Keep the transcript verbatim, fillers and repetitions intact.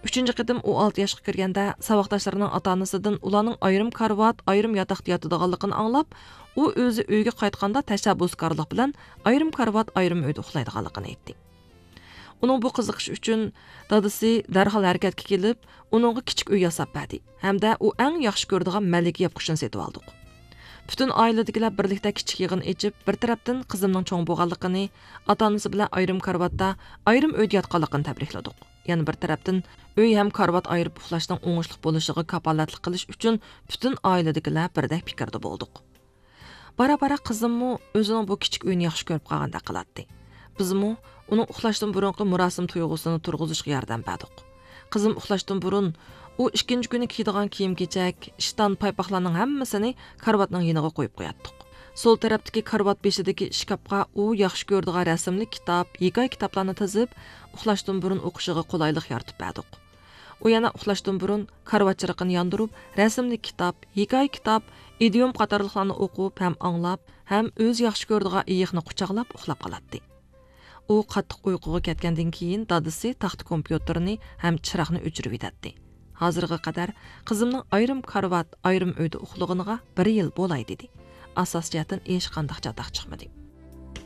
uchinchi qitim u olti yoshga kirganda saboqdoshlarining ota-onasidan ularning ayrim karvat, ayrim yotoqda yotadiganligini anglab, u o'zi uyga qaytganda tashabbuskorlik bilan ayrim karvat, ayrim uyda uxlaydiganligini aytdi. Uning bu qiziqish uchun dadasi darhol harakatga kelib, uningga kichik uy yasab berdi. Hamda u eng yaxshi ko'radigan malika yapqushini setib oldik. Bütün oiladagilar birlikda kichik yig'in echib, bir tarafdan qizimning cho'ng bo'lganligini, ota-onasi bilan ayrim karvatda, ayrim uyda yotganligini tabrikladik. Yana bir tarafdan uy ham karvat ayirib uxlashning o'ngishli bo'lishiga kapolatlik qilish uchun bütün oiladagilar birdek fikrda bo'ldik. Bara-bara qizimmi o'zining bu kichik uyni yaxshi ko'rib qolganda qiladi. Bizmi uning uxlashdan burungi murosim tuyg'usini turg'izishga yordam berdik. Qizim uxlashdan burun u ikkinchi kuni kiydigan kiyim-kechak, ishton paypoqlarning hammasini karvatning yoniga qo'yib qo'yatdik. Sol tarafdagi karvat beshidagi shkafga u yaxshi ko'radigan rasmli kitob, hikoya kitoblarni tizib, uxlashdan burun o'qishiga qulaylik yaratib berdik. U yana uxlashdan burun karvat chiriqini yondirib, rasmli kitob, hikoya kitob, idiom qatorliqlarni o'qib, ham anglab, ham o'z yaxshi ko'radigan iyiqni quchoqlab uxlab qoladi. U qattiq uyquga ketgandan keyin dadasi taxt kompyuterini ham chiroqni o'chirib yetadi. Hozirga qadar qizimning ayrim karvat, ayrim uyda uxlag'iniga bir yil bo'lay dedi. Asosiyatdan hech qanday chatoq chiqmadi.